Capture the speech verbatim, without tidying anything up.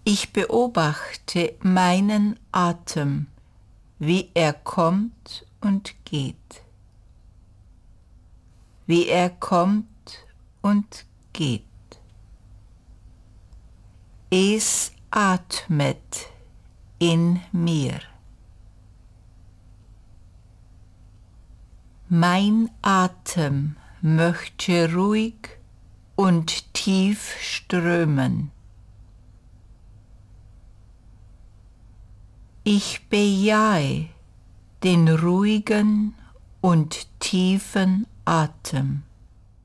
Ich beobachte meinen Atem, wie er kommt und geht, wie er kommt und geht. Es atmet in mir. Mein Atem möchte ruhig und tief strömen. Ich bejahe den ruhigen und tiefen Atem.